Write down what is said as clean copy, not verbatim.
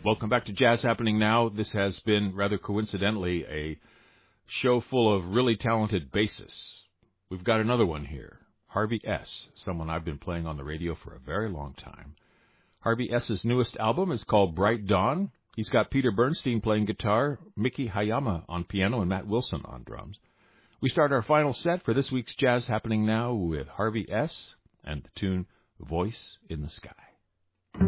Welcome back to Jazz Happening Now. This has been, rather coincidentally, a show full of really talented bassists. We've got another one here, Harvey S., someone I've been playing on the radio for a very long time. Harvey S.'s newest album is called Bright Dawn. He's got Peter Bernstein playing guitar, Miki Hayama on piano, and Matt Wilson on drums. We start our final set for this week's Jazz Happening Now with Harvey S. and the tune Voice in the Sky.